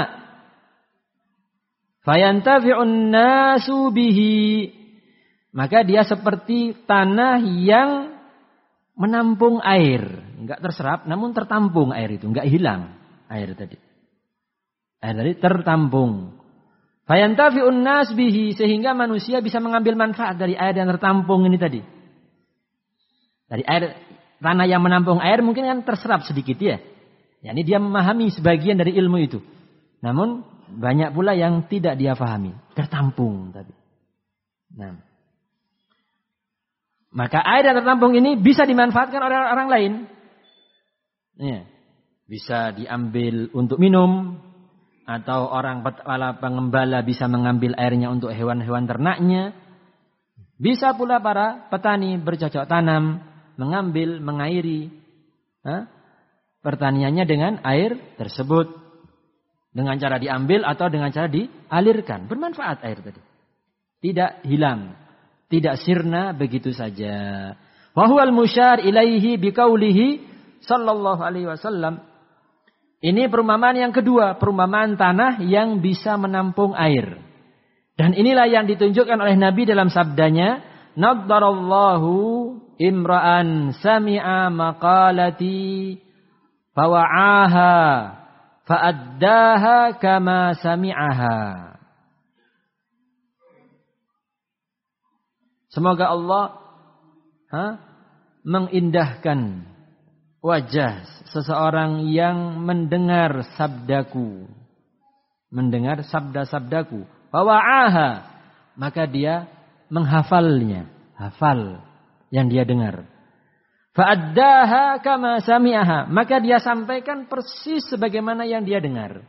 Fayantafi'un nasu bihi. Maka dia seperti tanah yang menampung air. Enggak terserap, namun tertampung air itu. Enggak hilang air tadi. Air tadi tertampung. Fayantafi'un nas bihi, sehingga manusia bisa mengambil manfaat dari air yang tertampung ini tadi. Dari air, tanah yang menampung air mungkin kan terserap sedikit ya. Yani dia memahami sebagian dari ilmu itu. Namun banyak pula yang tidak dia pahami. Tertampung tadi. Nah. Maka air yang tertampung ini bisa dimanfaatkan oleh orang lain. Ya. Bisa diambil untuk minum. Atau orang pengembala bisa mengambil airnya untuk hewan-hewan ternaknya. Bisa pula para petani bercocok tanam, mengambil, mengairi pertaniannya dengan air tersebut. Dengan cara diambil atau dengan cara dialirkan. Bermanfaat air tadi. Tidak hilang. Tidak sirna begitu saja. Wa huwal musyar ilaihi biqaulihi sallallahu alaihi wasallam. Ini perumpamaan yang kedua, perumpamaan tanah yang bisa menampung air. Dan inilah yang ditunjukkan oleh Nabi dalam sabdanya, naddarallahu imra'an sami'a maqalati fawa'aha fa'addaha kama sami'aha. Semoga Allah mengindahkan wajah seseorang yang mendengar sabdaku. Mendengar sabda-sabdaku. Fawa'aha. Maka dia menghafalnya. Hafal yang dia dengar. Fa'addaha kama sami'aha. Maka dia sampaikan persis sebagaimana yang dia dengar.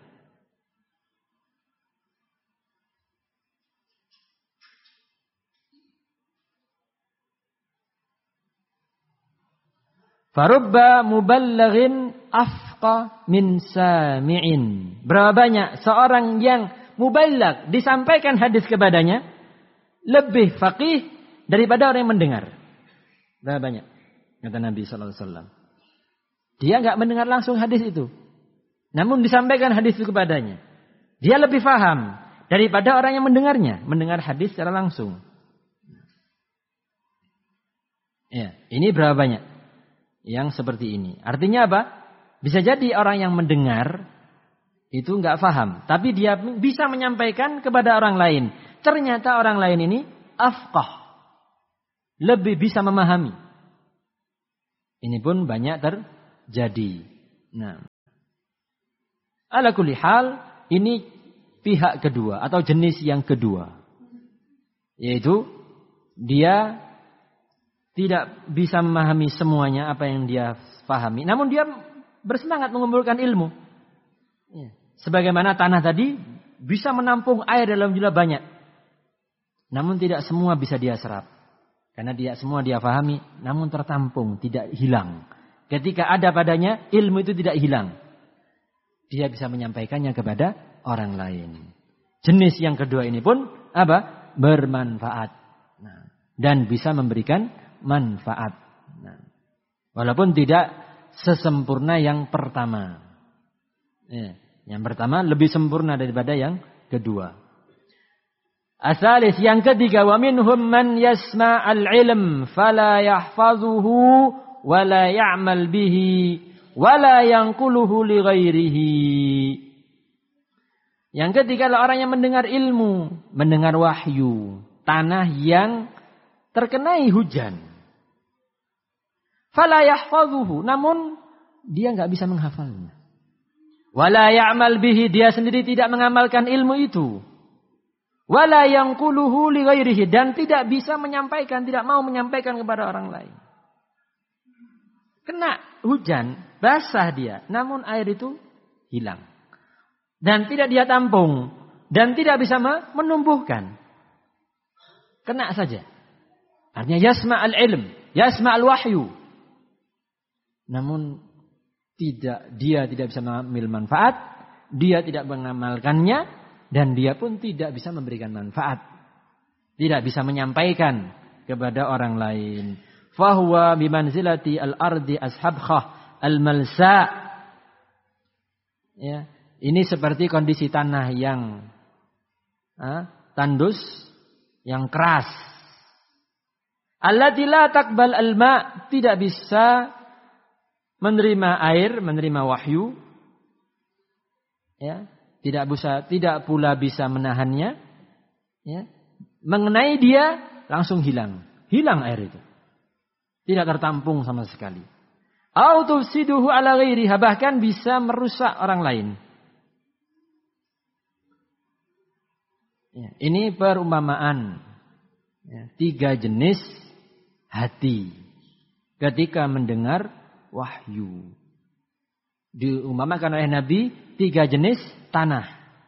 Farubba muballighin afqa min sami'in. Berapa banyak seorang yang muballigh, disampaikan hadis kepadanya, lebih faqih daripada orang yang mendengar. Berapa banyak? Kata Nabi SAW. Dia enggak mendengar langsung hadis itu. Namun disampaikan hadis itu kepadanya. Dia lebih faham daripada orang yang mendengarnya. Mendengar hadis secara langsung. Ya, ini berapa banyak? Yang seperti ini. Artinya apa? Bisa jadi orang yang mendengar itu enggak faham. Tapi dia bisa menyampaikan kepada orang lain. Ternyata orang lain ini afqah. Lebih bisa memahami. Ini pun banyak terjadi. Nah. Ala kulli hal, ini pihak kedua atau jenis yang kedua. Yaitu dia tidak bisa memahami semuanya apa yang dia pahami. Namun dia bersemangat mengumpulkan ilmu. Sebagaimana tanah tadi bisa menampung air dalam jumlah banyak. Namun tidak semua bisa dia serap. Karena semua dia pahami, namun tertampung, tidak hilang. Ketika ada padanya, ilmu itu tidak hilang. Dia bisa menyampaikannya kepada orang lain. Jenis yang kedua ini pun apa? Bermanfaat. Dan bisa memberikan manfaat. Walaupun tidak sesempurna yang pertama. Yang pertama lebih sempurna daripada yang kedua. Asalis yang ketiga, wa minhum man yasma' al-ilm fala yahfazuhu wa la ya'mal bihi wa la yanquluhu li ghairihi. Yang ketiga adalah orang yang mendengar ilmu, mendengar wahyu, tanah yang terkenai hujan. Fala yahfazuhu, namun dia enggak bisa menghafalnya. Wa la ya'mal bihi, dia sendiri tidak mengamalkan ilmu itu. Wala yanquluhu li ghairihi, dan tidak bisa menyampaikan, tidak mau menyampaikan kepada orang lain. Kena hujan, basah dia, namun air itu hilang. Dan tidak dia tampung, dan tidak bisa menumbuhkan. Kena saja. Artinya yasma' al-ilm, yasma' al-wahyu. Namun dia tidak bisa mengambil manfaat, dia tidak mengamalkannya, dan dia pun tidak bisa memberikan manfaat. Tidak bisa menyampaikan kepada orang lain. Fahuwa bimanzilati al-ardi ashabkhah al-malsa. Ya, ini seperti kondisi tanah yang tandus, yang keras. Allati la taqbal al-ma, tidak bisa menerima air, menerima wahyu. Ya. Tidak pula bisa menahannya. Ya. Mengenai dia langsung hilang. Hilang air itu. Tidak tertampung sama sekali. Au tufsiduhu ala ghairiha, bahkan bisa merusak orang lain. Ya. Ini perumpamaan. Ya. 3 jenis hati ketika mendengar wahyu. Diumpamakan oleh Nabi 3 jenis tanah.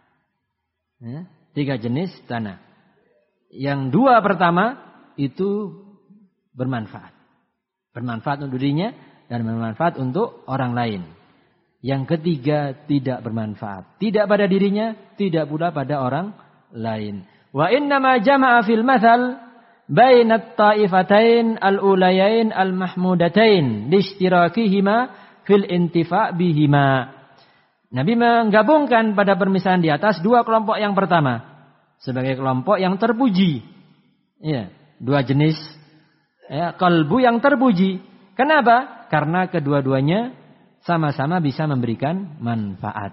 3 jenis tanah. Yang 2 pertama itu bermanfaat. Bermanfaat untuk dirinya dan bermanfaat untuk orang lain. Yang ketiga tidak bermanfaat. Tidak pada dirinya, tidak pula pada orang lain. Wa innama jama'a fil mathal bainat ta'ifatain al-ulayain al-mahmudatain lishtirakihima fil intifa' bihima. Nabi menggabungkan pada permisalan di atas 2 kelompok yang pertama sebagai kelompok yang terpuji. Ya, 2 jenis ya, kalbu yang terpuji. Kenapa? Karena kedua-duanya sama-sama bisa memberikan manfaat.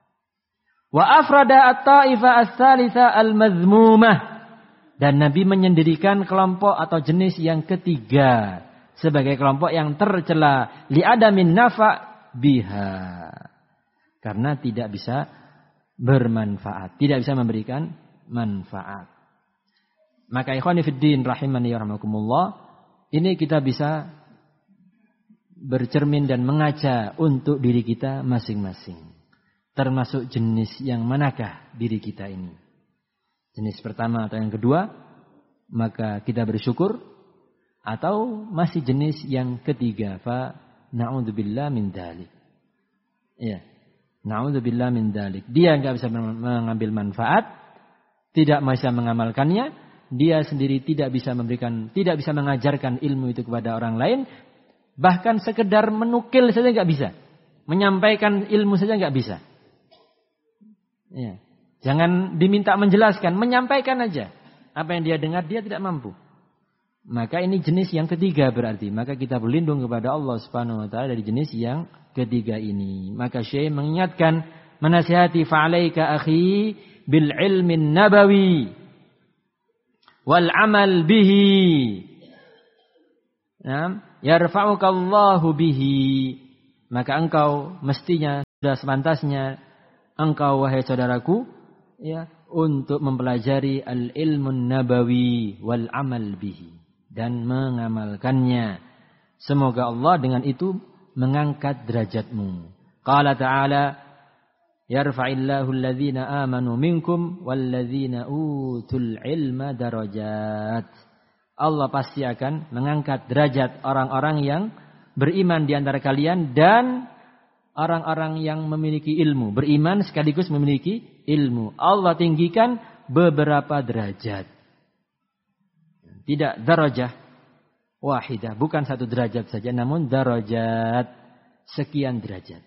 Wa afrada at-ta'ifa ats-tsalitsa al-madzmumah, dan Nabi menyendirikan kelompok atau jenis yang ketiga sebagai kelompok yang tercela, li'adamin nafa' biha, karena tidak bisa bermanfaat, tidak bisa memberikan manfaat. Maka ikhwani fiddin rahimani yarhamakumullah, ini kita bisa bercermin dan mengaca untuk diri kita masing-masing. Termasuk jenis yang manakah diri kita ini? Jenis pertama atau yang kedua? Maka kita bersyukur. Atau masih jenis yang ketiga, fa na'udzubillah min dzalik. Ya. Na'udzubillah min dzalik. Dia enggak bisa mengambil manfaat, tidak bisa mengamalkannya, dia sendiri tidak bisa mengajarkan ilmu itu kepada orang lain, bahkan sekedar menukil saja enggak bisa. Menyampaikan ilmu saja enggak bisa. Ya. Jangan diminta menjelaskan, menyampaikan aja. Apa yang dia dengar dia tidak mampu. Maka ini jenis yang ketiga berarti. Maka kita berlindung kepada Allah Subhanahu wa taala dari jenis yang ketiga ini. Maka Syekh mengingatkan, menasihati, fa'alaika akhi bil ilmin nabawi wal amal bihi. Yarfa'uka Allahu bihi. Maka engkau mestinya sudah sepantasnya engkau wahai saudaraku ya untuk mempelajari al-ilmun nabawi wal amal bihi dan mengamalkannya. Semoga Allah dengan itu mengangkat derajatmu. Qala ta'ala yarfa'illahu alladhina amanu minkum walladzina utul ilma darajat. Allah pasti akan mengangkat derajat orang-orang yang beriman di antara kalian dan orang-orang yang memiliki ilmu. Beriman sekaligus memiliki ilmu. Allah tinggikan beberapa derajat. Tidak darajah wahidah. Bukan satu derajat saja. Namun darajat. Sekian derajat.